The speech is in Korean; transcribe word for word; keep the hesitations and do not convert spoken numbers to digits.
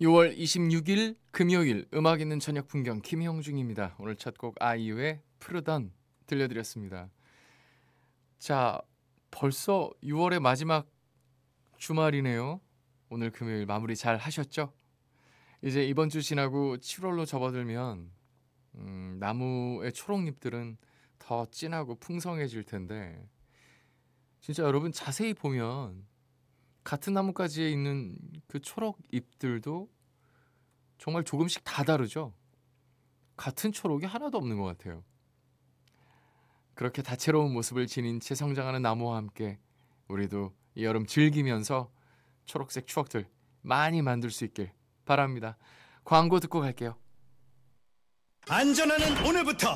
유월 이십육일 금요일 음악 있는 저녁 풍경 김형중입니다. 오늘 첫 곡 아이유의 푸르던 들려드렸습니다. 자, 벌써 유월의 마지막 주말이네요. 오늘 금요일 마무리 잘 하셨죠? 이제 이번 주 지나고 칠월로 접어들면 음, 나무의 초록잎들은 더 진하고 풍성해질 텐데 진짜 여러분 자세히 보면 같은 나뭇가지에 있는 그 초록 잎들도 정말 조금씩 다 다르죠. 같은 초록이 하나도 없는 것 같아요. 그렇게 다채로운 모습을 지닌 채 성장하는 나무와 함께 우리도 이 여름 즐기면서 초록색 추억들 많이 만들 수 있길 바랍니다. 광고 듣고 갈게요. 안전하는 오늘부터